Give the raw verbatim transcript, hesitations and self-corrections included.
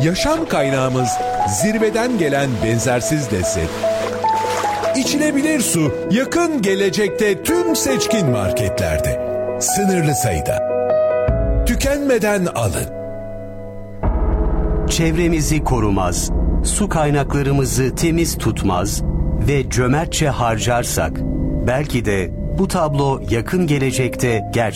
Yaşam kaynağımız zirveden gelen benzersiz lezzet. İçilebilir su yakın gelecekte tüm seçkin marketlerde. Sınırlı sayıda. Tükenmeden alın. Çevremizi korumaz, su kaynaklarımızı temiz tutmaz ve cömertçe harcarsak belki de bu tablo yakın gelecekte gerçekleşecek.